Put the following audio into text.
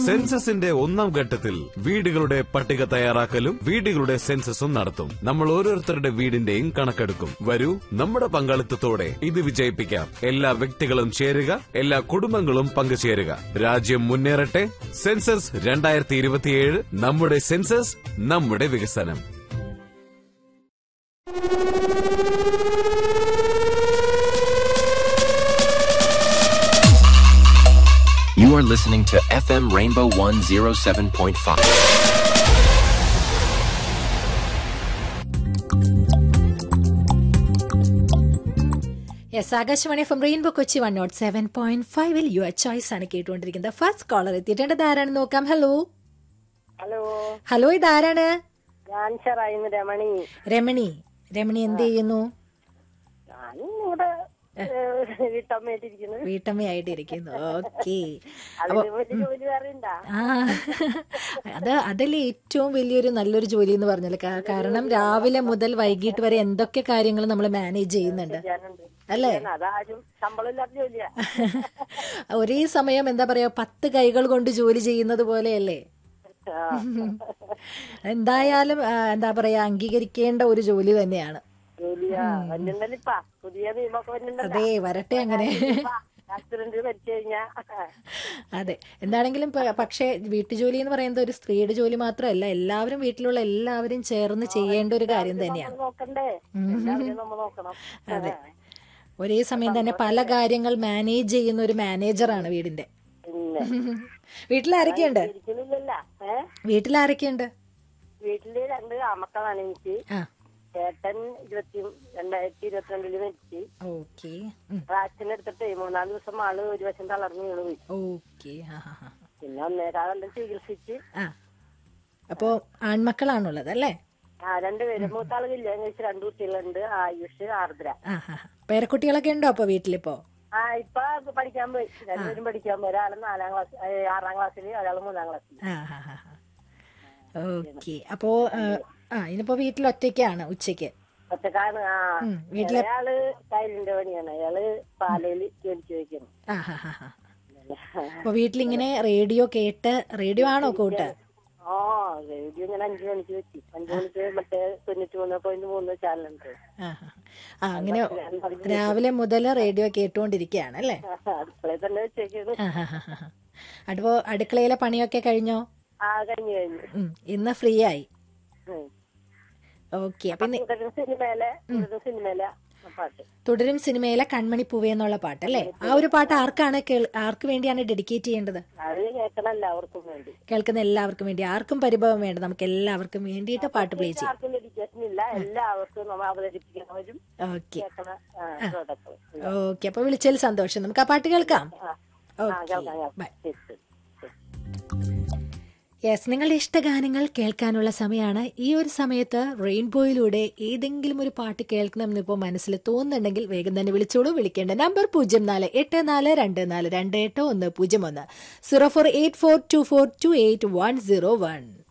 സെൻസസിന്റെ ഒന്നാം ഘട്ടത്തിൽ വീടുകളുടെ പട്ടിക തയ്യാറാക്കലും വീടുകളുടെ സെൻസസും നടത്തും. നമ്മൾ ഓരോരുത്തരുടെ വീടിന്റെയും കണക്കെടുക്കും. വരൂ, നമ്മുടെ പങ്കാളിത്തത്തോടെ ഇത് വിജയിപ്പിക്കാം. എല്ലാ വ്യക്തികളും ചേരുക, എല്ലാ കുടുംബങ്ങളും പങ്കുചേരുക. രാജ്യം മുന്നേറട്ടെ. സെൻസസ് 2027. നമ്മുടെ സെൻസസ്, നമ്മുടെ വികസനം. You are listening to FM Rainbow 107.5. Yes, Akashvani F M rainbow Kochi 107.5 your choice ആണ് കേട്ടുകൊണ്ടിരിക്കുന്നത്. ഫസ്റ്റ് കോളർ എത്തിയിട്ടുണ്ട്. ആരാണെന്ന് നോക്കാം. ഹലോ ഹലോ ഹലോ, ഇതാരാണ്? ഞാൻ ഷറായിന്ന് രമണി. രമണി എന്ത് ചെയ്യുന്നു? ഞാൻ ഇവിടെ വീട്ടമ്മയായിട്ടിരിക്കുന്നു. വീട്ടമ്മയായിട്ടിരിക്കുന്നു. ഓക്കെ. ജോലി വേറെയുണ്ടാ? അതല്ലേ ഏറ്റവും വലിയൊരു നല്ലൊരു ജോലി എന്ന് പറഞ്ഞാല്. കാരണം രാവിലെ മുതൽ വൈകിട്ട് വരെ എന്തൊക്കെ കാര്യങ്ങൾ നമ്മൾ മാനേജ് ചെയ്യുന്നുണ്ട് അല്ലേ? അതാരും ശമ്പളമില്ലാത്ത ജോലിയാ. ഒരേ സമയം എന്താ പറയാ 10 കൈകൾ കൊണ്ട് ജോലി ചെയ്യുന്നത് പോലെയല്ലേ? എന്തായാലും എന്താ പറയാ അംഗീകരിക്കേണ്ട ഒരു ജോലി തന്നെയാണ്. അതെ, വരട്ടെ അങ്ങനെ. അതെ, എന്താണെങ്കിലും പക്ഷെ വീട്ടുജോലി എന്ന് പറയുന്നത് ഒരു സ്ത്രീയുടെ ജോലി മാത്രമല്ല, എല്ലാവരും വീട്ടിലുള്ള എല്ലാവരും ചേർന്ന് ചെയ്യേണ്ട ഒരു കാര്യം തന്നെയാണ്. അതെ, ഒരേ സമയം തന്നെ പല കാര്യങ്ങൾ മാനേജ് ചെയ്യുന്ന ഒരു മാനേജറാണ് വീടിന്റെ. വീട്ടിലാരൊക്കെയുണ്ട്? വീട്ടില് 2 ആമക്കളാണ് എനിക്ക്. ചേട്ടൻ 2022 മരിച്ചു. വാക്സിൻ എടുത്തിട്ട് 3-4 ദിവസം ആള് ഒരു വശം തളർന്നു വീണ് പോയി. പിന്നെ 1.5 ചികിത്സിച്ച്. അപ്പോ ആൺമക്കളാണുള്ളത് അല്ലേ? 2 പേര്. മൂത്താള് കല്യാണം കഴിച്ച് 2 കുട്ടികളുണ്ട്. ആയുഷ്, ആർദ്ര. പേരക്കുട്ടികളൊക്കെ ഉണ്ടോ അപ്പൊ വീട്ടിലിപ്പോ? ഇപ്പൊ പഠിക്കാൻ പോയി. 2 പേരും പഠിക്കാൻ പോയി. ഒരാള് 6ാം ക്ലാസ്സില്, ഒരാള് 3ാം ക്ലാസ്സില്. ഓക്കെ. അപ്പോ ഇനിയിപ്പോ വീട്ടിൽ ഒറ്റയ്ക്കാണ് ഉച്ചക്ക്? ഒറ്റക്കാണ്. അയാള് ടൈലിന്റെ പണിയാണ്. അയാള് പാലയില് ജോലിക്ക് വയ്ക്കുന്നു. അപ്പൊ വീട്ടിലിങ്ങനെ റേഡിയോ കേട്ട്, റേഡിയോ ആണോ കൂട്ട്? റേഡിയോ ഞാൻ 5 മണിക്ക് വെച്ചു. 5 മണിക്ക് മറ്റേ 93.3 ചാനലുണ്ട്. അങ്ങനെ രാവിലെ മുതൽ റേഡിയോ കേട്ടുകൊണ്ടിരിക്കുകയാണ് അല്ലേ? അടുക്കളയിൽ തന്നെ വെച്ചേക്കുന്നു. അപ്പോ അടുക്കളയിലെ പണിയൊക്കെ കഴിഞ്ഞോ? കഴിഞ്ഞു. ഇന്ന് ഫ്രീ ആയി. ഓക്കെ. അപ്പൊ തുടരും സിനിമയിലെ കൺമണി പൂവേ എന്നുള്ള പാട്ട് അല്ലേ? ആ ഒരു പാട്ട് ആർക്ക് വേണ്ടിയാണ് ഡെഡിക്കേറ്റ് ചെയ്യേണ്ടത്? കേൾക്കുന്ന എല്ലാവർക്കും വേണ്ടി. ആർക്കും പരിഭവം വേണ്ട, നമുക്ക് എല്ലാവർക്കും വേണ്ടിയിട്ട് പാട്ട് പ്ലേ ചെയ്യാം. Okay okay. അപ്പൊ വിളിച്ചതിൽ സന്തോഷം. നമുക്ക് ആ പാട്ട് കേൾക്കാം. ബൈ. യെസ്, നിങ്ങളുടെ ഇഷ്ടഗാനങ്ങൾ കേൾക്കാനുള്ള സമയമാണ്. ഈ ഒരു സമയത്ത് റെയിൻബോയിലൂടെ ഏതെങ്കിലും ഒരു പാട്ട് കേൾക്കണമെന്ന് ഇപ്പോൾ മനസ്സിൽ തോന്നുന്നുണ്ടെങ്കിൽ വേഗം തന്നെ വിളിച്ചോളൂ. വിളിക്കേണ്ട നമ്പർ 048424280101 048424281001.